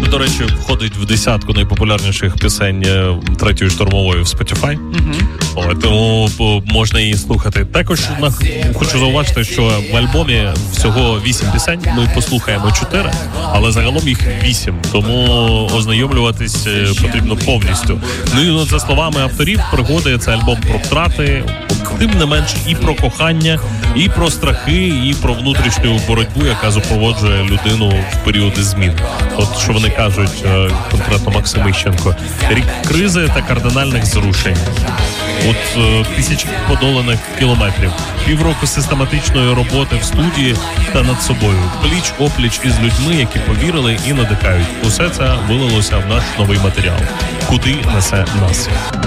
до речі, входить в десятку найпопулярніших пісень третьої штурмової в Spotify. Тому можна її слухати. Також хочу зауважити, що в альбомі всього 8 пісень. Ми послухаємо 4, але загалом їх 8. Тому ознайомлюватись потрібно повністю. Ну і за словами авторів, пригоди — це альбом про втрати, тим не менше і про кохання, і про страхи, і про внутрішню боротьбу, яка супроводжує людину в періоди змін. От що вони кажуть, конкретно Максим Іщенко: рік кризи та кардинальних зрушень. От тисячі подоланих кілометрів, півроку систематичної роботи в студії та над собою, пліч-опліч із людьми, які повірили і надихають. Усе це вилилося в наш новий матеріал. Куди несе нас?